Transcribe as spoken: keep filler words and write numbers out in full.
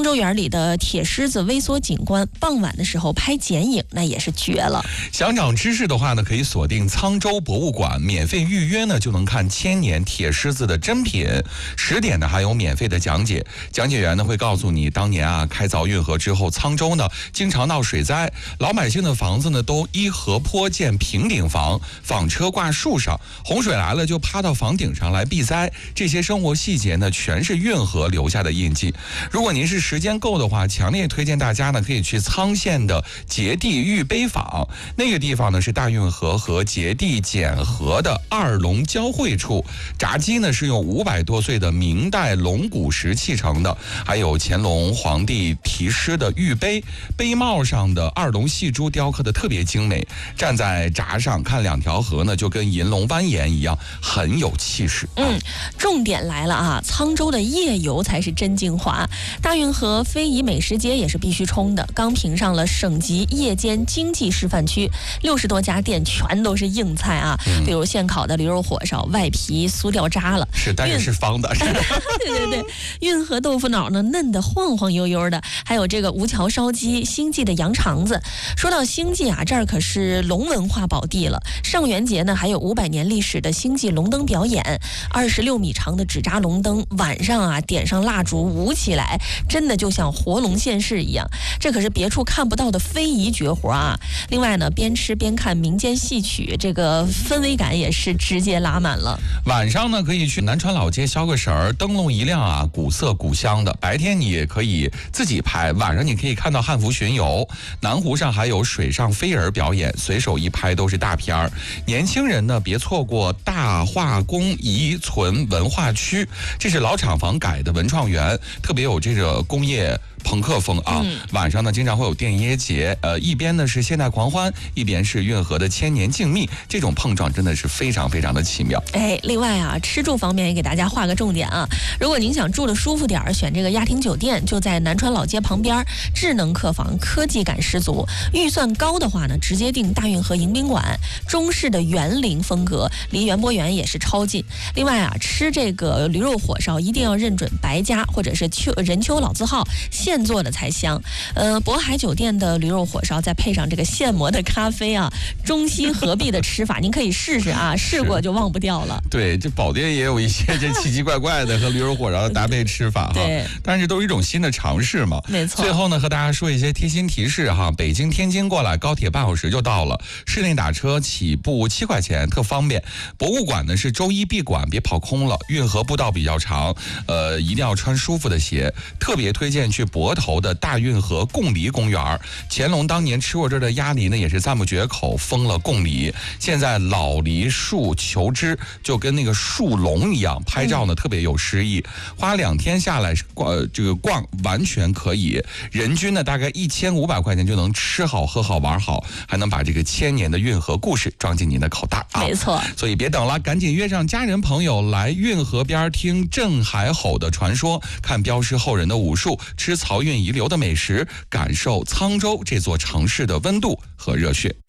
州园里的铁狮子微缩景观，傍晚的时候拍剪影那也是绝了。 想长知识的话呢，可以锁定沧州博物馆，免费预约呢就能看千年铁狮子的珍品。十点呢还有免费的讲解，讲解员呢会告诉你，当年啊开凿运河之后，沧州呢经常闹水灾，老百姓的房子呢都依河坡建平顶房，纺车挂树上，洪水来了就趴到房顶上来避灾。这些生活细节呢，全是运河留下的印记。如果您是时间够的话，强烈推荐大家呢可以去沧县的节地玉碑坊，那个地方呢是大运河和节地简河的二龙交汇处。闸基呢是用五百多岁的明代龙骨石砌成的，还有乾隆皇帝题诗的玉碑，碑帽上的二龙戏珠雕刻的特别精美。站在闸上看两条河呢，就跟银龙蜿蜒一样，很有气势。 嗯，重点来了啊！沧州的夜游才是真精华。大运河非遗美食街也是必须冲的，刚评上了省级夜间经济示范区，六十多家店全都是硬菜啊，嗯、比如现烤的驴肉火烧，外皮酥掉渣了， 是，但是是方的。 对对对，运河豆腐脑呢嫩的晃晃悠悠的，还有这个吴桥烧鸡、兴记的羊肠子。说到兴记啊，这儿可是龙文化宝地了。上元节呢，还有五百年历史的兴记龙灯表演，二十六米长的纸扎龙灯，晚上啊点上蜡烛舞起来，真的就像活龙现世一样。这可是别处看不到的非遗绝活啊！另外呢，边吃边看民间戏曲，这个氛围感也是直接拉满了。 晚上呢，可以去南川老街消个神儿，灯笼一亮啊，古色古香的。白天你也可以自己拍，晚上你可以看到汉服巡游。南湖上还有水上飞人表演，随手一拍都是大片儿。年轻人呢，别错过大化工遗存文化区，这是老厂房改的文创园，特别有这个工业朋克风啊。嗯、晚上呢，经常会有电椰节，呃，一边呢是现代狂欢，一边是运河的千年静谧，这种碰撞真的是非常非常的奇妙。 哎，另外啊，吃住方面也给大家画个重点啊。如果您想住的舒服点儿，选这个亚庭酒店，就在南川老街旁边，智能客房，科技感十足。预算高的话呢，直接订大运河迎宾馆，中式的园林风格，离园博园也是超近。另外啊，吃这个驴肉火烧一定要认准白家或者是秋任丘老字号现做的才香。呃，渤海酒店的驴肉火烧再配上这个现磨的咖啡啊，中西合璧的吃法，您可以试试啊，试过就忘不掉了。 对，这宝店也有一些这奇奇怪怪的和驴肉火烧的搭配吃法哈， 对， 但是都是一种新的尝试嘛。 没错。 最后呢，和大家说一些贴心提示哈，北京、天津过来高铁半小时就到了，市内打车起步七块钱，特方便。博物馆呢是周一闭馆，别跑空了。运河步道比较长，呃，一定要穿舒服的鞋。特别推荐去泊头的大运河贡梨公园，乾隆当年吃过这儿的鸭梨呢，也是赞不绝口，封了贡梨。现在老梨树求枝，就跟那个树龙一样，拍照呢、嗯、特别有诗意。花两天下来逛这个逛完全可以，人均呢大概一千五百块钱就能吃好喝好玩好，还能把这个千年的运河故事装进您的口袋啊！ 没错， 所以别等了，赶紧约上家人朋友来运河边听镇海吼的传说，看镖师后人的武术，吃漕运遗留的美食，感受沧州这座城市的温度和热血。